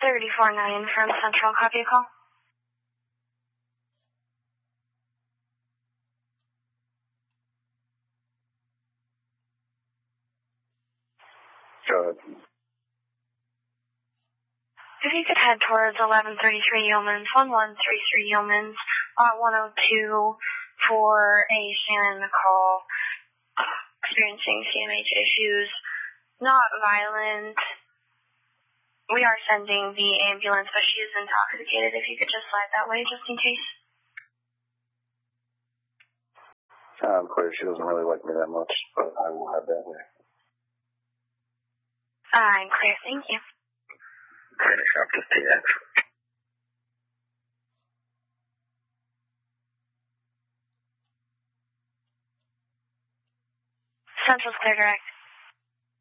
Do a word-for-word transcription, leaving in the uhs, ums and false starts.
thirty-four nine from Central, copy a call. Go ahead. If you could head towards eleven thirty-three Yeomans, one one three three Yeomans, uh, one oh two for a Shannon McCall, experiencing C M H issues, not violent. We are sending the ambulance, but she is intoxicated. If you could just slide that way, just in case. I'm clear. She doesn't really like me that much, but I will have that way. I'm clear, thank you. Finish up to T X. Central's clear direct.